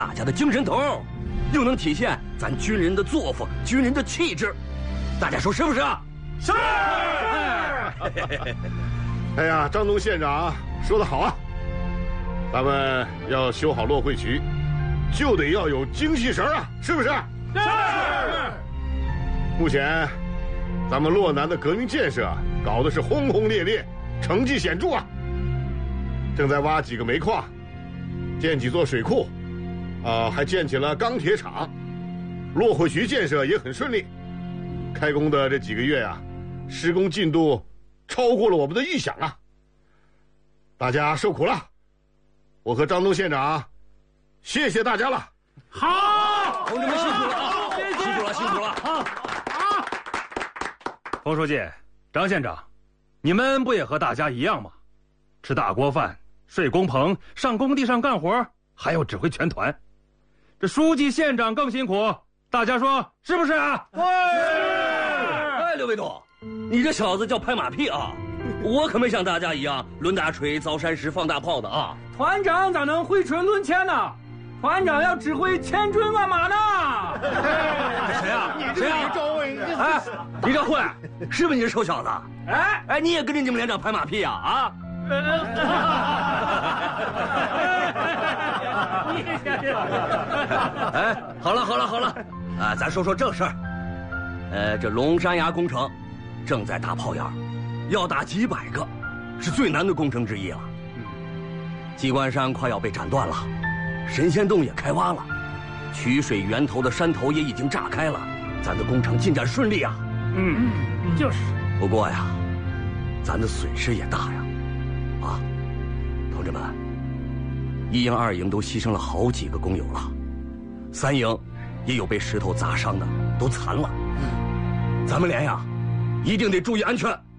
大家的精神头，又能体现咱军人的作风、军人的气质。大家说是不是啊？ 是。哎呀，张东县长说得好啊，咱们要修好落会渠，就得要有精气神啊，是不是？ 是。 目前，咱们洛南的革命建设搞得是轰轰烈烈，成绩显著啊。正在挖几个煤矿，建几座水库，还建起了钢铁厂，落会渠建设也很顺利。开工的这几个月呀，施工进度超过了我们的预想啊！大家受苦了，我和张东县长谢谢大家了。 好， 同志们辛苦了啊！辛苦了，辛苦了！好， 冯书记、张县长，你们不也和大家一样吗？吃大锅饭，睡工棚，上工地上干活，还要指挥全团。这书记、县长更辛苦，大家说是不是啊？ 对。哎，刘卫东，你这小子叫拍马屁啊！我可没像大家一样抡大锤、凿山石、放大炮的啊！ 团长咋能挥锤抡钱呢？团长要指挥千军万马呢！ 谁啊？谁啊？哎，李兆辉，是不是你这臭小子？哎，你也跟着你们连长拍马屁啊？啊！哎，好了，啊，咱说说正事儿。这龙山崖工程正在打炮眼，要打几百个，是最难的工程之一了。鸡冠山快要被斩断了，神仙洞也开挖了，取水源头的山头也已经炸开了，咱的工程进展顺利啊。 就是。 不过呀，咱的损失也大呀。啊，同志们，1营、2营都牺牲了好几个工友了，3营也有被石头砸伤的，都残了。咱们连呀，一定得注意安全。